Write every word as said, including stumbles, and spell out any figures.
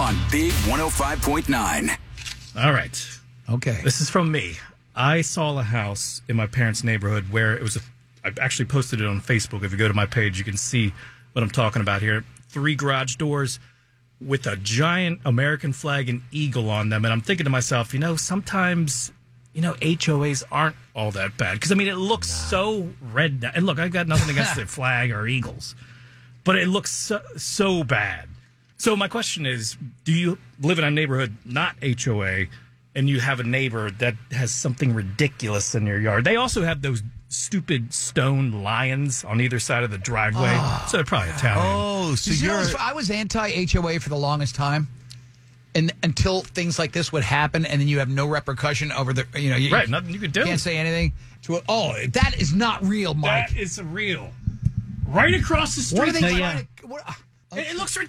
on Big one oh five point nine. All right. Okay. This is from me. I saw a house in my parents' neighborhood where it was a, I actually posted it on Facebook. If you go to my page, you can see what I'm talking about here. Three garage doors with a giant American flag and eagle on them. And I'm thinking to myself, you know, sometimes, you know, H O As aren't all that bad. Because, I mean, it looks nah. so red. And look, I've got nothing against the flag or eagles. But it looks so, so bad. So my question is, do you live in a neighborhood not H O A and you have a neighbor that has something ridiculous in your yard? They also have those stupid stone lions on either side of the driveway. Oh, so they're probably Italian. Oh, so you're... You know, I was anti-H O A for the longest time. And until things like this would happen, and then you have no repercussion over the, you know, you, right, nothing you could do. Can't say anything. To, oh, that is not real, Mike. That is real. Right across the street. What are they trying to... What, It looks ridiculous.